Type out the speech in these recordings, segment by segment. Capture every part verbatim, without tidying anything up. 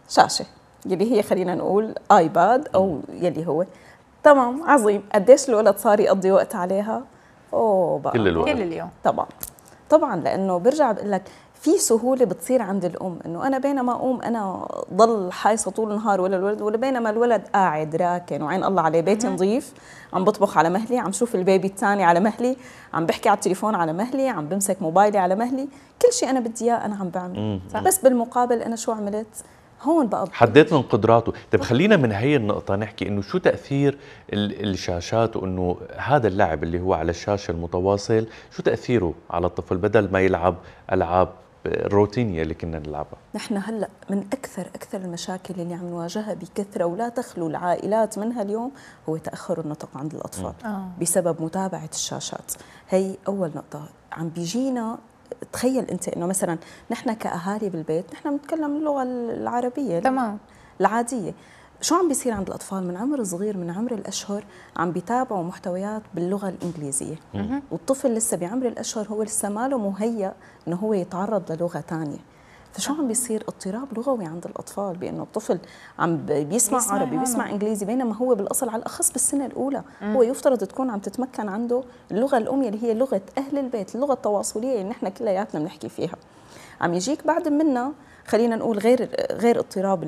شاشه يلي هي خلينا نقول ايباد او يلي هو تمام عظيم. قديش الولد صار يقضي وقت عليها؟ اوه بقى كل الوقت كل اليوم طبعا طبعا، لانه برجع بقول لك في سهوله بتصير عند الام انه انا بينما اقوم انا ضل حايصه طول النهار ولا الولد، ولا بينما الولد قاعد راكن وعين الله عليه بيتي نظيف، عم بطبخ على مهلي، عم شوف البيبي الثاني على مهلي، عم بحكي على التليفون على مهلي، عم بمسك موبايلي على مهلي، كل شيء انا بدي اياه انا عم بعمله. بس بالمقابل انا شو عملت؟ هون بقى حددت من قدراته. طيب خلينا من هي النقطة نحكي انه شو تأثير الشاشات، وانه هذا اللعب اللي هو على الشاشة المتواصل شو تأثيره على الطفل بدل ما يلعب ألعاب الروتينية اللي كنا نلعبها؟ نحن هلا من اكثر اكثر المشاكل اللي عم نواجهها بكثره ولا تخلو العائلات منها اليوم هو تاخر النطق عند الاطفال آه. بسبب متابعه الشاشات. هي اول نقطه عم بيجينا. تخيل انت انه مثلا نحن كاهالي بالبيت نحن بنتكلم اللغه العربيه تمام العاديه، شو عم بيصير عند الاطفال من عمر صغير، من عمر الاشهر عم بيتابعوا محتويات باللغه الانجليزيه، والطفل لسه بعمر الاشهر هو لسه ما له مهيأ انه هو يتعرض للغه ثانيه. فشو عم بيصير؟ اضطراب لغوي عند الاطفال، بانه الطفل عم بيسمع عربي بيسمع انجليزي، بينما هو بالاصل على الاخص بالسنه الاولى مم. هو يفترض تكون عم تتمكن عنده اللغه الام اللي هي لغه اهل البيت، اللغه التواصليه اللي نحن كلياتنا بنحكي فيها. عم يجيك بعد منا خلينا نقول غير غير اضطراب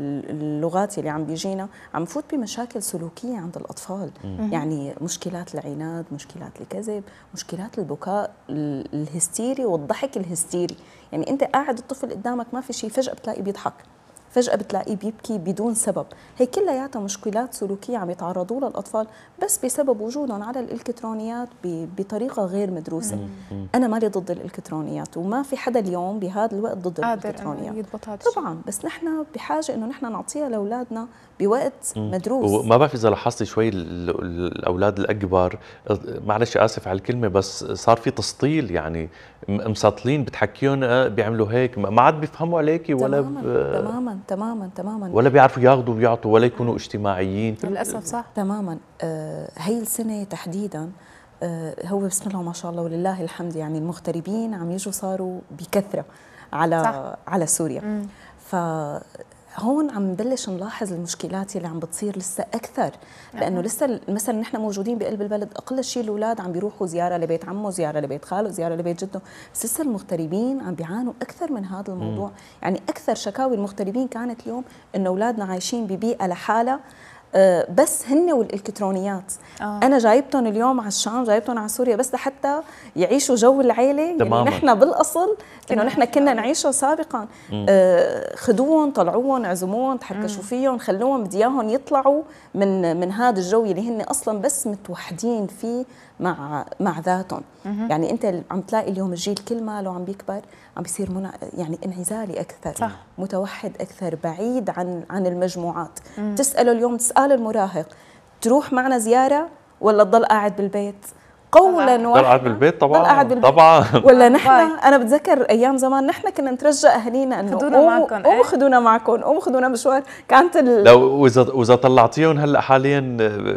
اللغات اللي عم بيجينا، عم نفوت بمشاكل سلوكيه عند الاطفال، مم. يعني مشكلات العناد، مشكلات الكذب، مشكلات البكاء الهستيري والضحك الهستيري. يعني انت قاعد الطفل قدامك ما في شيء، فجاه بتلاقيه بيضحك، فجأة بتلاقيه بيبكي بدون سبب. هي كلياتها مشكلات سلوكية عم يتعرضوا لها الأطفال بس بسبب وجودهم على الإلكترونيات بطريقة غير مدروسة. مم. أنا مالي ضد الإلكترونيات، وما في حدا اليوم بهذا الوقت ضد الإلكترونيات طبعا، بس نحن بحاجة إنه نحن نعطيها لأولادنا بوقت مم. مدروس. وما بعرف إذا لاحظتي شوي الأولاد الأكبر، معلش آسف على الكلمة، بس صار في تسطيل، يعني مسطلين بتحكيهم بيعملوا هيك، ما عاد بيفهموا عليكي ولا تماما ب... تماما تماما تماما ولا بيعرفوا ياخذوا ويعطوا ولا يكونوا اجتماعيين للاسف. صح تماما. آه هي السنه تحديدا آه هو بسم الله ما شاء الله ولله الحمد، يعني المغتربين عم يجوا صاروا بكثره على صح. على سوريا. مم. ف هون عم نبلش نلاحظ المشكلات اللي عم بتصير لسه اكثر، لانه لسه مثلا نحن موجودين بقلب البلد، اقل شيء الاولاد عم بيروحوا زياره لبيت عمه، زياره لبيت خاله، زياره لبيت جده، بس لسه المغتربين عم بيعانوا اكثر من هذا الموضوع. مم. يعني اكثر شكاوي المغتربين كانت اليوم انه اولادنا عايشين ببيئه لحالها، بس هن والالكترونيات. آه. انا جايبتهم اليوم على الشام، جايبتهم على سوريا بس لحتى يعيشوا جو العيله اللي نحن بالاصل انه نحن كنا نعيشه سابقا. آه خدوهم، طلعوهم، عزموهم، تحكشوا فيهم، خلوهم بدي اياهم يطلعوا من من هذا الجو اللي هن اصلا بس متوحدين فيه مع مع ذاتهم. يعني انت عم تلاقي اليوم الجيل كل ما لو عم بيكبر عم بيصير منع يعني انعزالي اكثر، صح. متوحد اكثر، بعيد عن عن المجموعات. مم. تساله اليوم، تسال المراهق تروح معنا زياره ولا تضل قاعد بالبيت؟ قولا واحدا ضل قاعد بالبيت طبعا. ضل قاعد بالبيت. طبعا ولا نحن انا بتذكر ايام زمان نحن كنا نترجى اهالينا انه خذونا معكم، قوموا خذونا معكم، قوموا خذونا مشوار. كانت ال... لو واذا واذا طلعتيهم هلا حاليا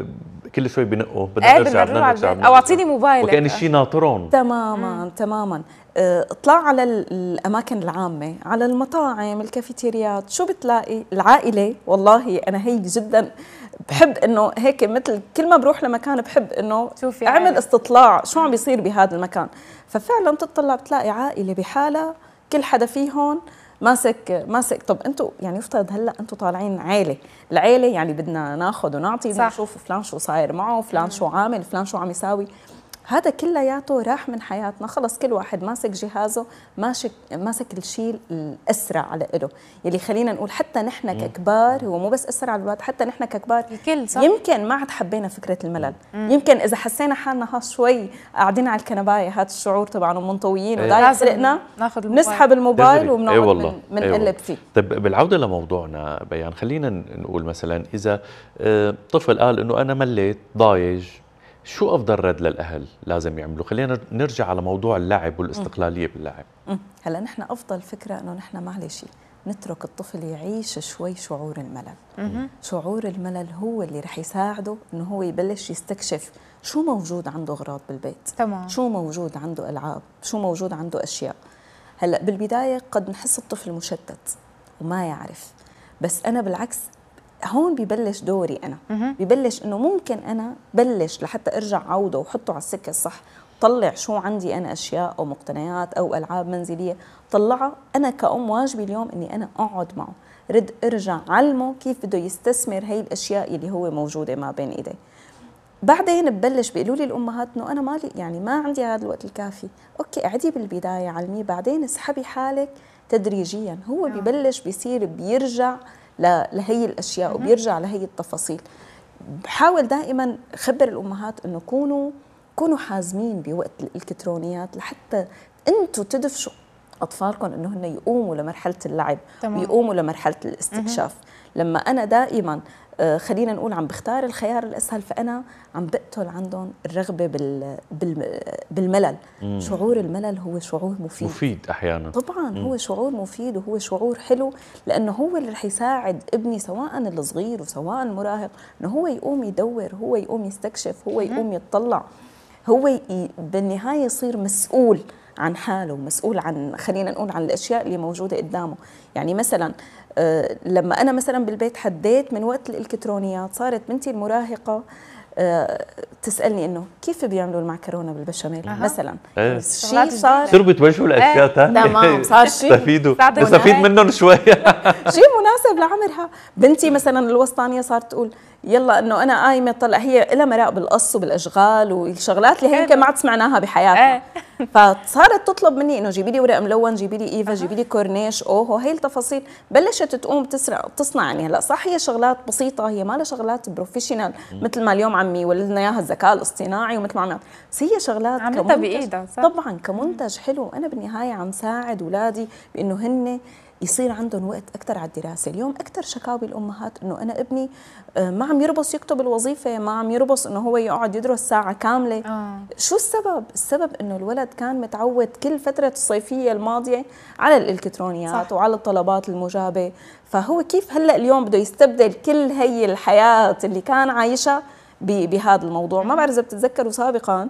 كل شوي بنقوا بدنا نرجع بدنا نرجع او اعطيني موبايلك وكان الشيء ناطرهم. تماما مم. تماما. اطلع على الاماكن العامه، على المطاعم، الكافيتيريات، شو بتلاقي؟ العائله. والله انا هي جدا بحب انه هيك، مثل كل ما بروح لمكان بحب انه اعمل استطلاع شو عم بيصير بهذا المكان. ففعلا بتطلع بتلاقي عائله بحالها، كل حدا فيهم ماسك ماسك طب انتم يعني يفترض هلا انتم طالعين عيله، العيله يعني بدنا ناخذ ونعطي، بدنا نشوف فلان شو صاير معه، فلان شو عامل، فلان شو عم يساوي. هذا كلياته راح من حياتنا، خلص كل واحد ماسك جهازه، ماسك ماسك الشيء الاسرع على له، يلي خلينا نقول حتى نحن ككبار، هو مو بس اسرع على الولاد، حتى نحن ككبار الكل صح. يمكن ما عاد حبينا فكره الملل. مم. يمكن اذا حسينا حالنا ها شوي قاعدين على الكنبايه، هذا الشعور تبعنا منطويين وضايق سرقنا، نسحب الموبايل وبنقعد أيوة من بنقلب فيه. طيب بالعوده لموضوعنا بيان، خلينا نقول مثلا اذا طفل قال انه انا مليت ضايج، شو أفضل رد للأهل لازم يعملوا؟ خلينا نرجع على موضوع اللعب والاستقلالية باللعب. هلا نحن أفضل فكرة إنه نحن معلش نترك الطفل يعيش شوي شعور الملل. مم. شعور الملل هو اللي رح يساعده إنه هو يبلش يستكشف شو موجود عنده أغراض بالبيت، تمام. شو موجود عنده ألعاب، شو موجود عنده أشياء. هلا بالبداية قد نحس الطفل مشتت وما يعرف، بس انا بالعكس هون ببلش دوري انا، ببلش انه ممكن انا بلش لحتى ارجع عوده وحطه على السكه الصح، طلع شو عندي انا اشياء او مقتنيات او العاب منزليه، طلعها انا كأم واجبي اليوم اني انا اقعد معه، رد ارجع علمه كيف بده يستثمر هي الاشياء اللي هو موجوده ما بين ايديه. بعدين ببلش بيقولوا لي الامهات انه انا مالي يعني ما عندي هذا الوقت الكافي، اوكي اعدي بالبدايه علميه، بعدين اسحبي حالك تدريجيا، هو ببلش بيصير بيرجع لهي الاشياء وبيرجع لهي التفاصيل. بحاول دائما خبر الامهات انه كونوا كونوا حازمين بوقت الالكترونيات لحتى انتم تدفشوا اطفالكم انه هن يقوموا لمرحله اللعب، تمام. ويقوموا لمرحله الاستكشاف. مه. لما انا دائما آه خلينا نقول عم بختار الخيار الاسهل، فانا عم بقتل عندهم الرغبه بال بالملل. مم. شعور الملل هو شعور مفيد مفيد احيانا طبعا. مم. هو شعور مفيد وهو شعور حلو، لانه هو اللي رح يساعد ابني سواء الصغير وسواء المراهق انه هو يقوم يدور، هو يقوم يستكشف، هو يقوم يتطلع، هو بالنهايه يصير مسؤول عن حاله، مسؤول عن خلينا نقول عن الاشياء اللي موجوده قدامه. يعني مثلا آه لما انا مثلا بالبيت حديت من وقت الالكترونيات، صارت بنتي المراهقه آه تسالني انه كيف بيعملوا المعكرونه بالبشاميل. أه. مثلا ايه. شيء صار صاروا بتوجهوا الاشياء ثانيه. تمام، صار شيء استفيدوا نستفيد منهم شوي. شيء مناسب لعمرها. بنتي مثلا الوسطانيه صارت تقول يلا انه انا قايمه طلع، هي لها مراق بالقص وبالاشغال والشغلات اللي هي يمكن ما عاد سمعناها بحياتنا. فصارت تطلب مني انه جيبي لي ورق ملون، جيبي لي ايفا، جيبي لي كورنيش، اوهو هي التفاصيل. بلشت تقوم تسرع تصنع. يعني هلا صح هي شغلات بسيطه، هي ما لها شغلات بروفيشنال مثل ما اليوم عم يولد لنا اياها الذكاء الاصطناعي ومثل ما عم، بس هي شغلات عملتها بايدها طبعا كمنتج حلو. انا بالنهايه عم ساعد اولادي بانه هن يصير عندهم وقت اكثر على الدراسه. اليوم اكثر شكاوي الامهات انه انا ابني ما عم يربص يكتب الوظيفه، ما عم يربص انه هو يقعد يدرس ساعه كامله. آه. شو السبب؟ السبب انه الولد كان متعود كل فتره الصيفيه الماضيه على الالكترونيات، صح. وعلى الطلبات المجابه، فهو كيف هلا اليوم بده يستبدل كل هي الحياه اللي كان عايشها بهذا الموضوع. ما بعرف اذا بتتذكروا سابقا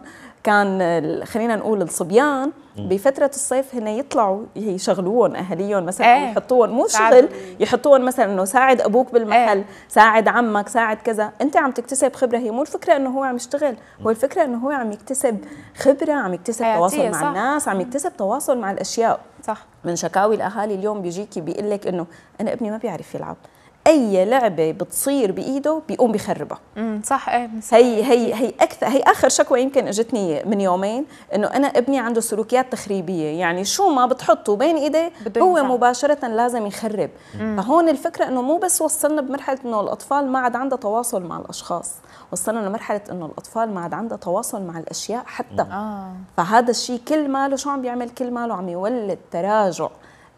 كان خلينا نقول الصبيان بفترة الصيف هن يطلعوا يشغلوهم أهاليهم مثلا، ايه. يحطوهم مو شغل، يحطوهم مثلا إنه ساعد أبوك بالمحل، ايه. ساعد عمك، ساعد كذا. أنت عم تكتسب خبرة. هي مو الفكرة إنه هو عم يشتغل، هو الفكرة إنه هو عم يكتسب خبرة، عم يكتسب تواصل مع صح. الناس، عم يكتسب تواصل مع الأشياء. صح. من شكاوي الأهالي اليوم بيجيكي بيقول لك إنه أنا ابني ما بيعرف يلعب، اي لعبه بتصير بايده بيقوم بيخربها. امم صح. ايه هي هي هي اكثر هي اخر شكوى يمكن اجتني من يومين، انه انا ابني عنده سلوكيات تخريبيه، يعني شو ما بتحطه بين ايديه هو مباشره لازم يخرب. مم. فهون الفكره انه مو بس وصلنا بمرحله انه الاطفال ما عاد عندها تواصل مع الاشخاص، وصلنا لمرحله انه الاطفال ما عاد عندها تواصل مع الاشياء حتى. آه. فهذا الشيء كل ماله شو عم بيعمل؟ كل ماله عم يولد تراجع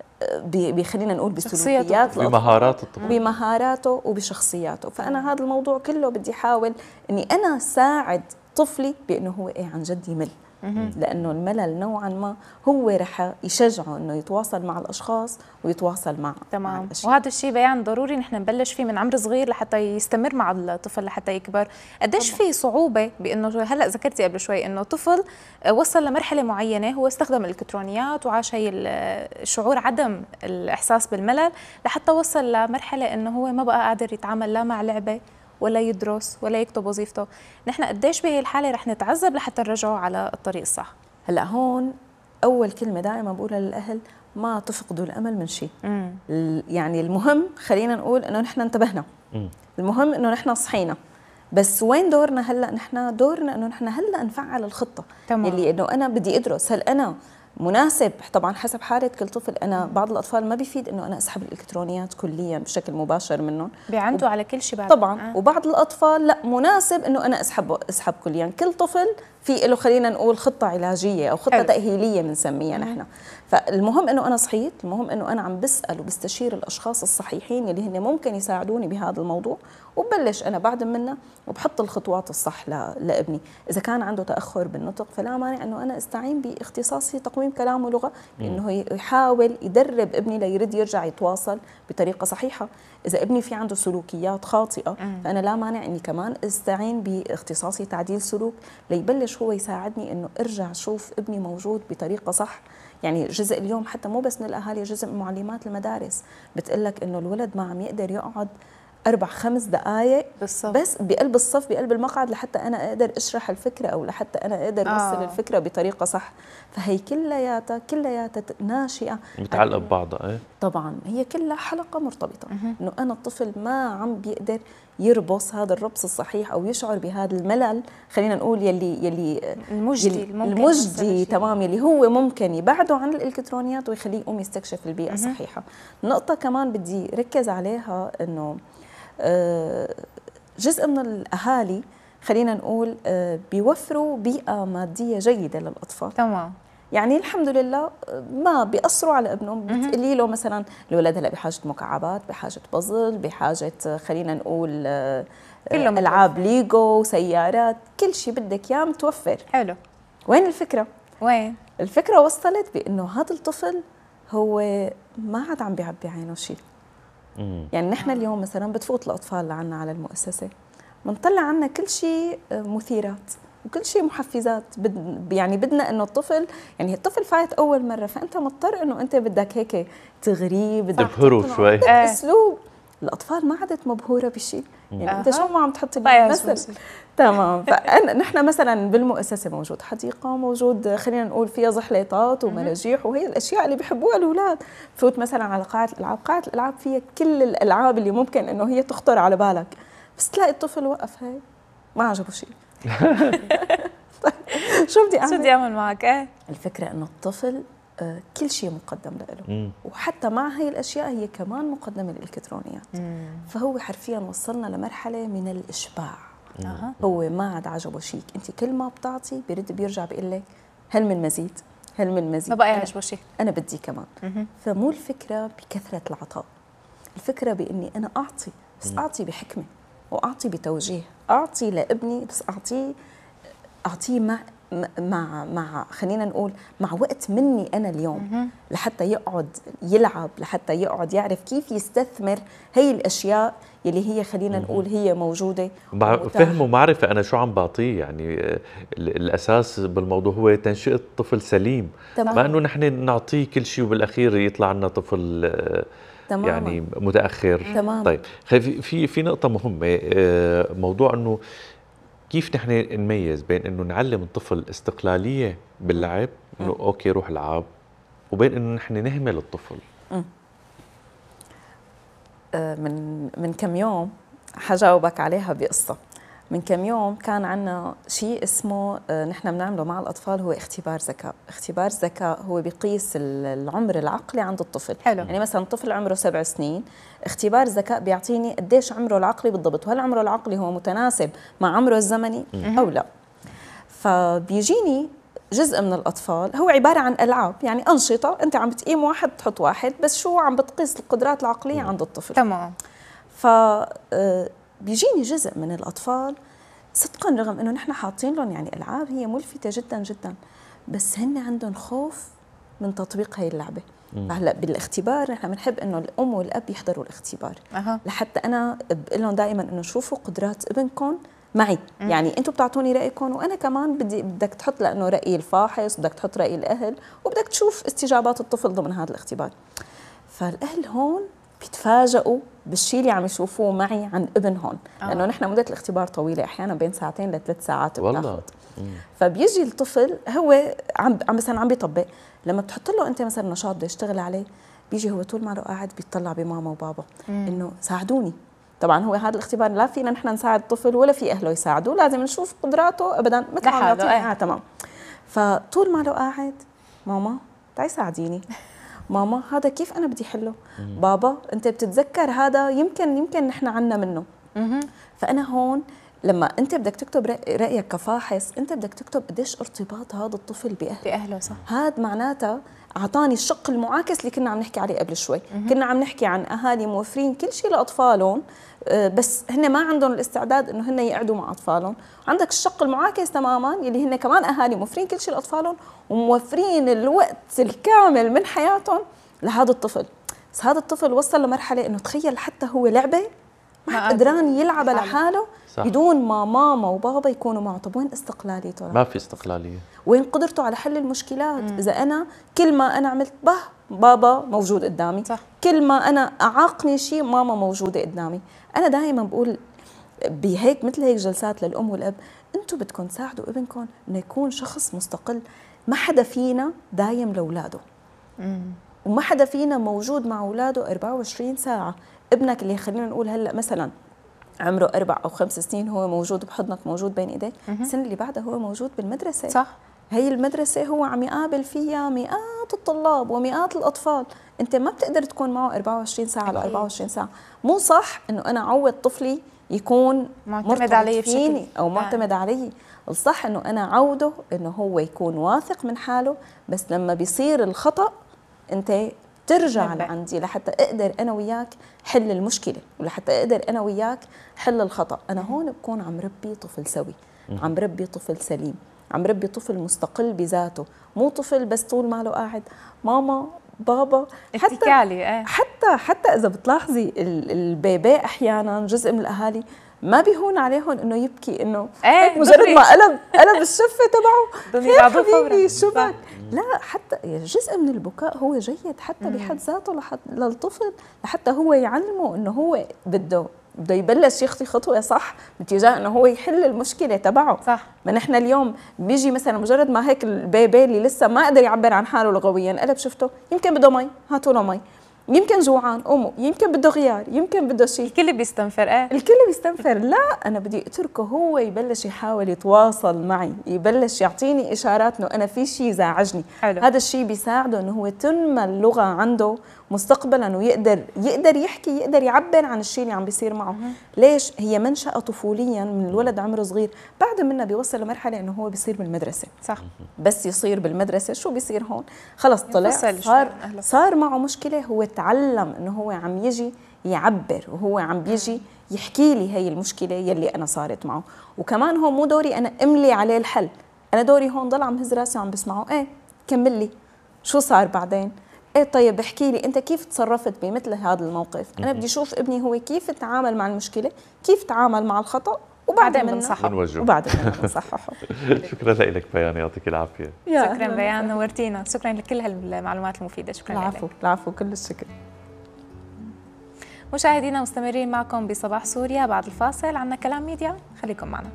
بخلينا نقول بسلوكيات بمهارات الطفل، بمهاراته وبشخصياته. فأنا هذا الموضوع كله بدي أحاول إني أنا ساعد طفلي بأنه هو إيه عن جد يمل، لأنه الملل نوعا ما هو رح يشجعه إنه يتواصل مع الأشخاص ويتواصل مع تمام مع وهذا الشيء بيان ضروري نحن نبلش فيه من عمر صغير لحتى يستمر مع الطفل لحتى يكبر. قديش في صعوبة بأنه هلأ ذكرتي قبل شوي إنه طفل وصل لمرحلة معينة هو استخدم الإلكترونيات وعاش هي الشعور عدم الإحساس بالملل لحتى وصل لمرحلة إنه هو ما بقى قادر يتعامل لا مع لعبة ولا يدرس ولا يكتب وظيفته. نحن قديش بهي الحالة رح نتعذب لحتى نرجعه على الطريق الصح؟ هلا هون أول كلمة دائما بقولها للأهل، ما تفقدوا الأمل من شيء. يعني المهم خلينا نقول إنه نحن انتبهنا، مم. المهم إنه نحن صحينا، بس وين دورنا هلا؟ نحن دورنا إنه نحن هلا نفعل الخطة. تمام. اللي إنه أنا بدي أدرس، هل أنا مناسب طبعا حسب حاله كل طفل. انا بعض الاطفال ما بيفيد انه انا اسحب الالكترونيات كليا بشكل مباشر منهم، بيعندوا وب... على كل شيء بعد. طبعا آه. وبعض الاطفال لا مناسب انه انا اسحبه اسحب كليا. كل طفل في له خلينا نقول خطه علاجيه او خطه حلو. تاهيليه بنسميها نحن. فالمهم انه انا صحيت، المهم انه انا عم بسال وبستشير الاشخاص الصحيحين اللي هن ممكن يساعدوني بهذا الموضوع، وببلش انا بعد منه وبحط الخطوات الصح لابني. اذا كان عنده تاخر بالنطق فلا مانع انه انا استعين باختصاصي تقويم كلام ولغه، انه يحاول يدرب ابني ليرد يرجع يتواصل بطريقه صحيحه. اذا ابني في عنده سلوكيات خاطئه فانا لا مانع اني كمان استعين باختصاصي تعديل سلوك ليبلش هو يساعدني انه ارجع شوف ابني موجود بطريقه صح. يعني جزء اليوم حتى مو بس من الاهالي، جزء من معلمات المدارس بتقول لك انه الولد ما عم يقدر يقعد اربع خمس دقائق بالصف. بس بقلب الصف بقلب المقعد لحتى انا اقدر اشرح الفكره او لحتى انا اقدر اوصل آه. الفكره بطريقه صح. فهي كلياتها كلياتها ناشئه متعلقه ببعضها. ايه طبعا هي كلها حلقه مرتبطه، انه انا الطفل ما عم بيقدر يربص هذا الربص الصحيح او يشعر بهذا الملل، خلينا نقول يلي يلي المجدي يلي المجدي تمام، يلي هو ممكن يبعده عن الالكترونيات ويخليه يقوم يستكشف البيئه الصحيحه. نقطه كمان بدي ركز عليها انه جزء من الاهالي خلينا نقول بيوفروا بيئه ماديه جيده للاطفال. تمام. يعني الحمد لله ما بيأثروا على ابنهم، بتقولي له مثلا الولد هلا بحاجه مكعبات، بحاجه بازل، بحاجه خلينا نقول كله العاب ليجو، سيارات، كل شيء بدك اياه متوفر. حلو. وين الفكره؟ وين الفكره؟ وصلت بانه هذا الطفل هو ما عاد عم بيعبي عينه شيء. يعني نحن اليوم مثلا بتفوت الاطفال لعنا على المؤسسه بنطلع عنا كل شيء مثيرات وكل شيء محفزات، بد يعني بدنا انه الطفل، يعني الطفل فايت اول مره فانت مضطر انه انت بدك هيك تغريه، بدك تبهره شوي، بدك اسلوب. الاطفال ما عادت مبهوره بشيء، يعني أه. انت شو ما عم تحطي مثل تمام. فنحن مثلا بالمؤسسه موجود حديقه، موجود خلينا نقول فيها زحليطات ومراجيح وهي الاشياء اللي بيحبوها الاولاد. فوت مثلا على قاعه الالعاب، قاعه الالعاب فيها كل الالعاب اللي ممكن انه هي تخطر على بالك، بس تلاقي الطفل وقف هيك ما عجبه شيء. شو بدي اعمل؟ شو بدي اعمل معك؟ ايه الفكره انه الطفل آه كل شيء مقدم له، وحتى مع هي الاشياء هي كمان مقدمه الالكترونيات. مم. فهو حرفيا وصلنا لمرحله من الاشباع. مم. هو ما عاد عجبه شيء، انت كل ما بتعطي بيرد بيرجع بيقول لك هل من مزيد، هل من مزيد، ما بقى يعجبه شيء، انا بدي كمان. مم. فمو الفكره بكثره العطاء، الفكره باني انا اعطي، بس اعطي بحكمه واعطي بتوجيه، اعطي لابني بس اعطيه اعطيه مع مع مع خلينا نقول مع وقت مني انا اليوم، لحتى يقعد يلعب، لحتى يقعد يعرف كيف يستثمر هي الاشياء اللي هي خلينا نقول هي موجوده، فهم ومعرفه انا شو عم بعطيه. يعني الاساس بالموضوع هو تنشئه طفل سليم، تمام. ما انه نحن نعطيه كل شيء وبالاخير يطلع لنا طفل تماما. يعني متاخر. تمام. طيب في في نقطه مهمه، موضوع انه كيف نحن نميز بين انه نعلم الطفل استقلاليه باللعب، انه اوكي روح العب، وبين انه نحن نهمل الطفل. من من كم يوم حجاوبك عليها بقصه. من كم يوم كان عندنا شيء اسمه نحن بنعمله مع الاطفال، هو اختبار ذكاء. اختبار ذكاء هو بيقيس العمر العقلي عند الطفل. حلو. يعني مثلا طفل عمره سبع سنين، اختبار ذكاء بيعطيني قديش عمره العقلي بالضبط، وهل عمره العقلي هو متناسب مع عمره الزمني او لا. فبيجيني جزء من الاطفال هو عباره عن العاب، يعني انشطه انت عم بتقيم واحد تحط واحد، بس شو عم بتقيس القدرات العقليه عند الطفل. تمام. ف بيجيني جزء من الاطفال صدقا رغم انه نحن حاطين لهم يعني العاب هي ملفته جدا جدا، بس هن عندهم خوف من تطبيق هاي اللعبه. هلا بالاختبار نحن بنحب انه الام والاب يحضروا الاختبار. أه. لحتى انا بقول لهم دائما انه شوفوا قدرات ابنكم معي. مم. يعني انتم بتعطوني رايكم وانا كمان بدي بدك تحط لانه راي الفاحص، بدك تحط راي الاهل، وبدك تشوف استجابات الطفل ضمن هذا الاختبار. فالاهل هون بيتفاجئوا بالشيء اللي عم يشوفوه معي عن ابنهم. آه. لانه نحن مده الاختبار طويله، احيانا بين ساعتين لثلاث ساعات بتاخذ. فبيجي الطفل هو عم عم مثلا عم بيطبق، لما بتحط له انت مثلا نشاط بده يشتغل عليه، بيجي هو طول ما له قاعد بيطلع بماما وبابا انه ساعدوني. طبعا هو هذا الاختبار لا فينا نحن نساعد الطفل ولا في اهله يساعدوه، لازم نشوف قدراته ابدا مثل ما يعطينا. اه تمام. فطول ما له قاعد ماما تعي ساعديني، ماما هذا كيف انا بدي حله، بابا انت بتتذكر هذا يمكن يمكن نحن عنا منه. فانا هون لما انت بدك تكتب رايك كفاحص، انت بدك تكتب قديش ارتباط هذا الطفل باهله. باهله صح. هذا معناته اعطاني الشق المعاكس اللي كنا عم نحكي عليه قبل شوي. مم. كنا عم نحكي عن اهالي موفرين كل شيء لاطفالهم، بس هن ما عندهم الاستعداد انه هن يقعدوا مع اطفالهم. عندك الشق المعاكس تماما اللي هن كمان اهالي موفرين كل شيء لاطفالهم وموفرين الوقت الكامل من حياتهم لهذا الطفل. بس هذا الطفل وصل لمرحله انه تخيل حتى هو لعبه ما حد قدران يلعب لحاله صح. بدون ما ماما وبابا يكونوا معه. طب وين استقلاليته؟ ما في استقلاليه. وين قدرته على حل المشكلات؟ مم. اذا انا كل ما انا عملت به بابا موجود قدامي، صح. كل ما انا اعاقني شيء ماما موجوده قدامي. انا دائما بقول بهيك مثل هيك جلسات للام والاب، انتم بدكم تساعدوا ابنكم انه يكون شخص مستقل. ما حدا فينا دايم لاولاده، وما حدا فينا موجود مع اولاده أربعة وعشرين ساعه. ابنك اللي خلينا نقول هلا مثلا عمره اربع او خمس سنين هو موجود بحضنك، موجود بين ايديك، السنه اللي بعدها هو موجود بالمدرسه، صح. هي المدرسه هو عم يقابل فيها مئات الطلاب ومئات الاطفال، انت ما بتقدر تكون معه أربعة وعشرين ساعه ل أربعة وعشرين ساعه. مو صح انه انا اعود طفلي يكون معتمد علي فيني او معتمد آه. علي. الصح انه انا اعوده انه هو يكون واثق من حاله، بس لما بيصير الخطا انت ترجع لعندي لحتى اقدر انا وياك حل المشكله، ولحتى اقدر انا وياك حل الخطا. انا هون بكون عم ربي طفل سوي، عم ربي طفل سليم، عم ربي طفل مستقل بذاته، مو طفل بس طول ما له قاعد ماما بابا. حتى ايه. حتى حتى اذا بتلاحظي البيبي احيانا جزء من الاهالي ما بيهون عليهم انه يبكي، انه ايه مجرد ما قلب قلب الشفه تبعه يا حبيبي شو بك. لا، حتى جزء من البكاء هو جيد حتى بحد ذاته لحد للطفل، لحتى هو يعلمه انه هو بده بده يبلش يخطي خطوه صح باتجاه انه هو يحل المشكله تبعه، صح. ما نحن اليوم بيجي مثلا مجرد ما هيك البيبي اللي لسه ما قدر يعبر عن حاله لغويا قلب شفته، يمكن بده مي هاتوا له مي، يمكن جوعان قوموا، يمكن بده غيار، يمكن بده شيء. الكل بيستنفر. ايه الكل بيستنفر. لا، انا بدي اتركه هو يبلش يحاول يتواصل معي، يبلش يعطيني اشارات انه انا في شيء زعجني. حلو. هذا الشيء بيساعده انه هو تنمى اللغه عنده مستقبلا، ويقدر يقدر يحكي، يقدر يعبر عن الشيء اللي عم بيصير معه. مم. ليش؟ هي منشأة طفوليا من الولد عمره صغير، بعد منها بيوصل لمرحله انه هو بيصير بالمدرسه، صح. بس يصير بالمدرسه شو بيصير هون؟ خلص طلع صار صار معه مشكله، هو تعلم انه هو عم يجي يعبر، وهو عم بيجي يحكي لي هي المشكله يلي انا صارت معه. وكمان هون مو دوري انا املي عليه الحل، انا دوري هون ضل عم هز راسي وعم بسمعه. ايه كمل لي شو صار بعدين؟ ايه طيب احكي لي انت كيف تصرفت بمثل هذا الموقف؟ انا بدي اشوف ابني هو كيف تعامل مع المشكله، كيف تعامل مع الخطا، وبعدين بنصححه وبعدين بنصححه. شكرا لك بيان، يعطيك العافيه. شكرا بيان، نورتينا. شكرا لكل هالمعلومات المفيده. شكرا لك. العفو العفو، كل الشكر. مشاهدينا مستمرين معكم بصباح سوريا. بعد الفاصل عنا كلام ميديا، خليكم معنا.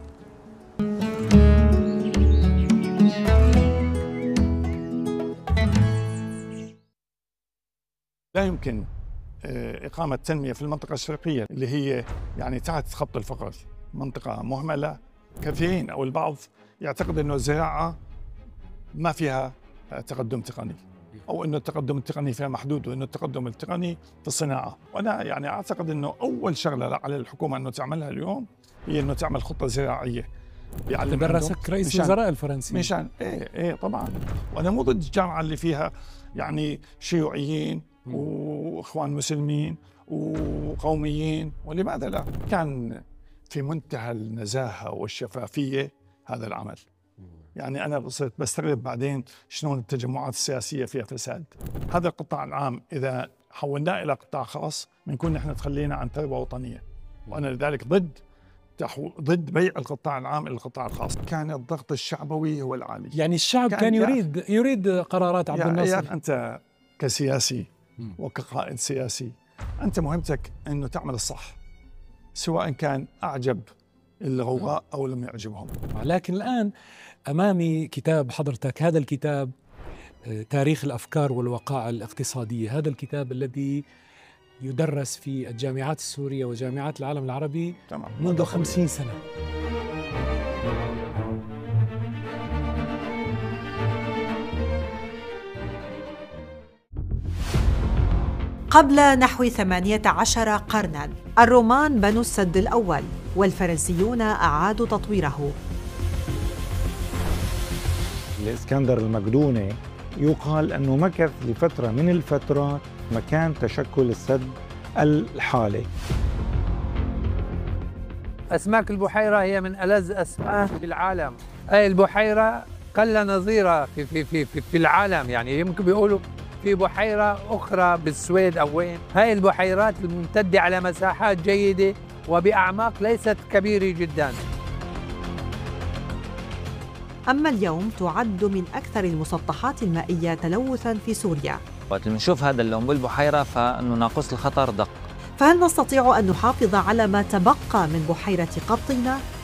لا يمكن إقامة تنمية في المنطقة الشرقية اللي هي يعني تحت خط الفقر، منطقة مهملة. كثيرين أو البعض يعتقد أنه الزراعة ما فيها تقدم تقني، أو أنه التقدم التقني فيها محدود، وأنه التقدم التقني في الصناعة. وأنا يعني أعتقد أنه أول شغلة على الحكومة أنه تعملها اليوم هي أنه تعمل خطة زراعية. تبرسك رئيس الوزراء الفرنسي. مشان إيه إيه طبعا. وأنا مو ضد الجامعة اللي فيها يعني شيوعيين واخوان مسلمين وقوميين، ولماذا لا؟ كان في منتهى النزاهه والشفافيه هذا العمل. يعني انا صرت بستغرب بعدين شلون التجمعات السياسيه فيها فساد. هذا القطاع العام اذا حولناه الى قطاع خاص بنكون نحن تخلينا عن ثروه وطنيه، وانا لذلك ضد ضد بيع القطاع العام الى القطاع الخاص. كان الضغط الشعبوي هو العالي، يعني الشعب كان, كان يريد يريد قرارات عبد الناصر. يعني انت كسياسي وكقائد سياسي أنت مهمتك أنه تعمل الصح، سواء كان أعجب الغوغاء أو لم يعجبهم. لكن الآن أمامي كتاب حضرتك، هذا الكتاب تاريخ الأفكار والوقائع الاقتصادية، هذا الكتاب الذي يدرس في الجامعات السورية وجامعات العالم العربي تمام. منذ خمسين سنة. قبل نحو ثمانية عشر قرناً الرومان بنوا السد الأول، والفرنسيون أعادوا تطويره. الإسكندر المقدوني يقال أنه مكث لفترة من الفترات مكان تشكل السد الحالي. أسماك البحيرة هي من ألذ أسماك في العالم. هاي البحيرة قل نظيرها في, في, في, في, في العالم، يعني يمكن بيقولوا في بحيرة أخرى بالسويد أو وين. هاي البحيرات الممتدة على مساحات جيدة وبأعماق ليست كبيرة جدا. أما اليوم تعد من أكثر المسطحات المائية تلوثاً في سوريا. وقت بنشوف هذا اللون بالبحيرة فإنه ناقوس الخطر دق. فهل نستطيع أن نحافظ على ما تبقى من بحيرة قبطينة